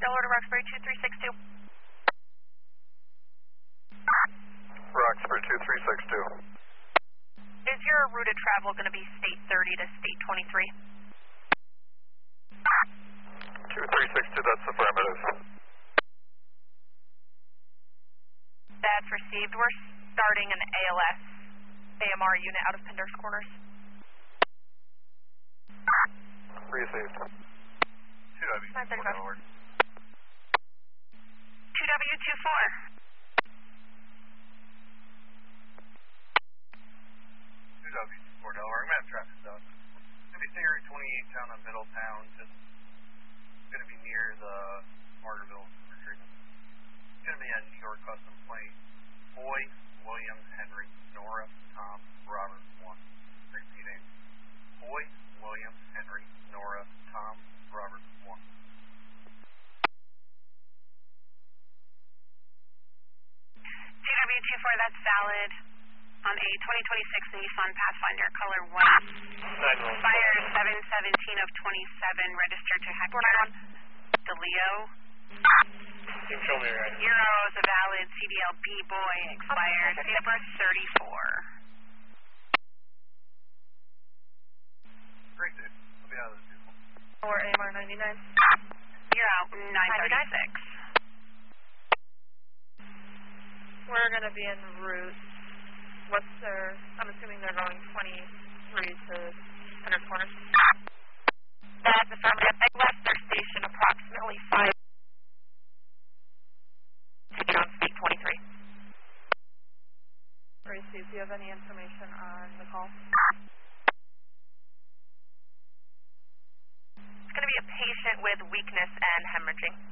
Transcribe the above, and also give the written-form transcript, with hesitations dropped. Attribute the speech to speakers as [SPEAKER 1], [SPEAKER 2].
[SPEAKER 1] Delaware to Roxbury 2362.
[SPEAKER 2] Roxbury 2362.
[SPEAKER 1] Is your route of travel going to be state 30 to state 23?
[SPEAKER 2] 2362, that's affirmative.
[SPEAKER 1] That's received. We're starting an ALS AMR unit out of Pender's Corners.
[SPEAKER 2] Received. 2W.
[SPEAKER 1] 935. 2W24.
[SPEAKER 2] 2W4 Delaware. I'm going to have traffic zone. It's going to be Theory 28 down in Middletown, just going to be near the Margaretville retreatment. It's going to be a New York custom plate. Boy, William, Henry, Nora, Tom, Robert, 1. Repeating. Boy, William, Henry, Nora, Tom, Robert, 1.
[SPEAKER 1] TW24, that's valid. On a 2026 Nissan Pathfinder, color white. Fire 717 of 27, registered to Hector DeLeo.
[SPEAKER 2] You can show me right.
[SPEAKER 1] Euro is a valid CDL B boy, expired date of birth 34.
[SPEAKER 2] Great, dude. I'll be out of this vehicle.
[SPEAKER 1] Or AMR 99. You're out 936.
[SPEAKER 3] We're going to be en route. What's their, I'm assuming they're going 23 to Pender's Corners.
[SPEAKER 1] That's affirmative. They left their station approximately 5 to get on state 23.
[SPEAKER 3] Received. Do you have any information on the call?
[SPEAKER 1] It's going to be a patient with weakness and hemorrhaging.